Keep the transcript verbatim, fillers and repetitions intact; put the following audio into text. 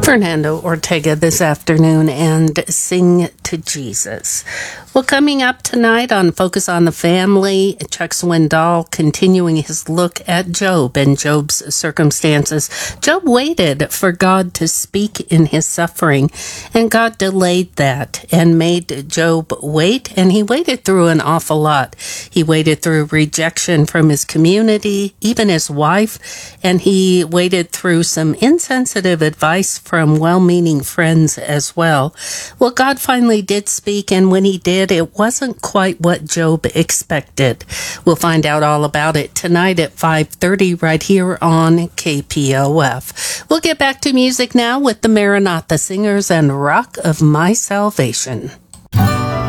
Fernando Ortega this afternoon and Sing to Jesus. Well, coming up tonight on Focus on the Family, Chuck Swindoll continuing his look at Job and Job's circumstances. Job waited for God to speak in his suffering, and God delayed that and made Job wait, and he waited through an awful lot. He waited through rejection from his community, even his wife, and he waited through some insensitive advice from well-meaning friends as well. Well, God finally did speak, and when he did, it wasn't quite what Job expected. We'll find out all about it tonight at five thirty right here on K P O F. We'll get back to music now with the Maranatha Singers and Rock of My Salvation.